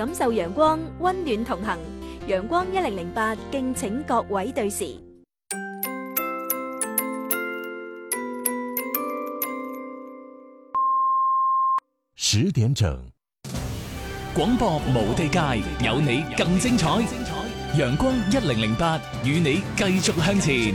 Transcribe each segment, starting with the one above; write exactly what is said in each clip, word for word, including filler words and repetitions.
感受陽光，溫暖同行。陽光一零零八，敬請各位對時。 十點整，廣播無地界，有你更精彩。陽光一零零八，與你繼續向前。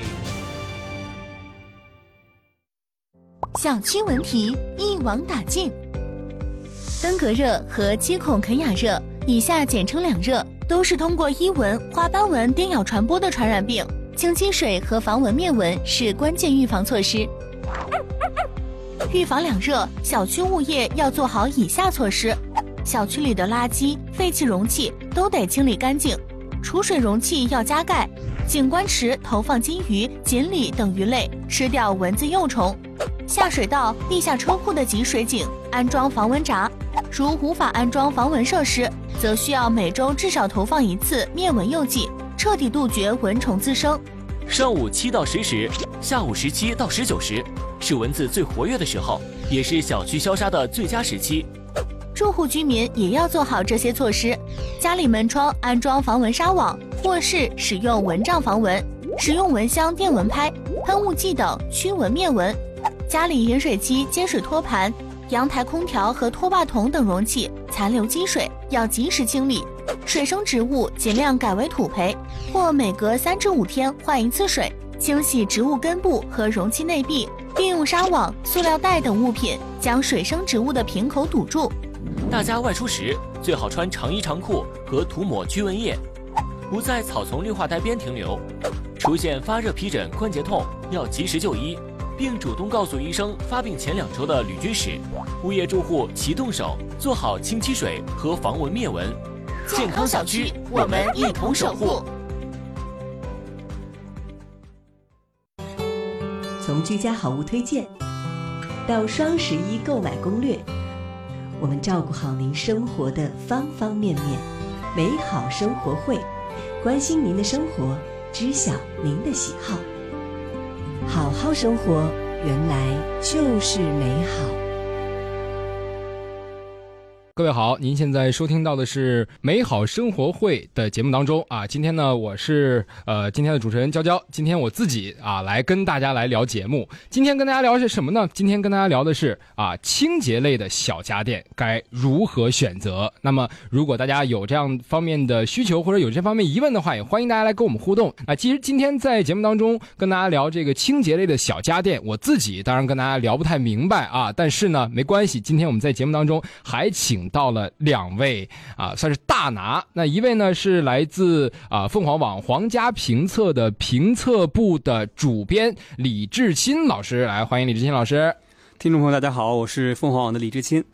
小区文體一網打盡。登革熱和基孔肯雅熱，以下簡稱兩熱，都是通過伊蚊、花斑蚊叮咬傳播的傳染病。清積水和防蚊滅蚊是關鍵預防措施。預防兩熱，小區物業要做好以下措施：小區裡的垃圾、廢棄容器都得清理乾淨，儲水容器要加蓋，景觀池投放金魚、錦鯉等魚類，吃掉蚊子幼蟲。下水道、地下車庫的集水井安裝防蚊閘，如無法安裝防蚊設施，則需要每周至少投放一次滅蚊诱劑，徹底杜絕蚊蟲滋生。 上午七到十時，下午十七到十九時，是蚊子最活躍的時候，也是小區消殺的最佳時期。 住戶居民也要做好這些措施，家裡門窗安裝防蚊紗網，臥室使用蚊帳防蚊，使用蚊香電蚊拍、噴霧劑等驅蚊滅蚊。家裡飲水機、接水托盤、陽台空調和拖把桶等容器殘留積水要及時清理，水生植物盡量改為土培，或每隔三至五天換一次水，清洗植物根部和容器內壁，並用紗網、塑料袋等物品將水生植物的瓶口堵住。 大家外出時最好穿長衣長褲和塗抹驅蚊液，不在草叢綠化帶邊停留。出現發熱、皮疹、關節痛要及時就醫，並主動告訴醫生發病前兩周的旅居史。物業住戶齊動手，做好清積水和防蚊滅蚊。健康小區，我們一同守護。 從居家好物推薦到雙十一購買攻略，我們照顧好您生活的方方面面。美好生活會，關心您的生活，知曉您的喜好。好好生活，原來就是美好。 各位好，您现在收听到的是美好生活会的节目当中啊，今天呢我是呃今天的主持人娇娇，今天我自己啊来跟大家来聊节目。今天跟大家聊的是什么呢？今天跟大家聊的是啊清洁类的小家电该如何选择。那么如果大家有这样方面的需求或者有这方面疑问的话，也欢迎大家来跟我们互动啊。其实今天在节目当中跟大家聊这个清洁类的小家电，我自己当然跟大家聊不太明白啊，但是呢没关系，今天我们在节目当中还请到了两位啊，算是大拿。那一位呢是来自啊凤凰网皇家评测的评测部的主编李志钦老师，来欢迎李志钦老师。 听众朋友大家好，我是凤凰网的李志钦。